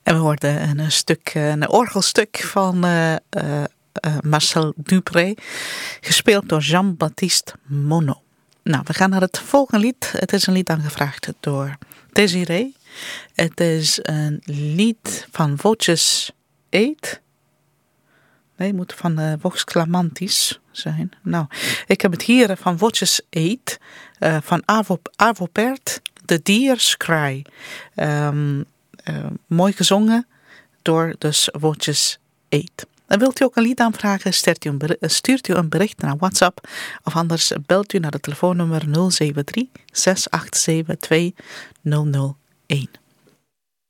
En we hoorden een orgelstuk van Marcel Dupré, gespeeld door Jean-Baptiste Monod. Nou, we gaan naar het volgende lied. Het is een lied aangevraagd door Desiree. Het is een lied van Voces 8. Nee, het moet van Vox Clamantis zijn. Nou, ik heb het hier van Voces 8, van Arvo Pärt, The Deer's Cry. Mooi gezongen door dus Voces 8. En wilt u ook een lied aanvragen, stuurt u een bericht naar WhatsApp. Of anders belt u naar het telefoonnummer 073 687 2001.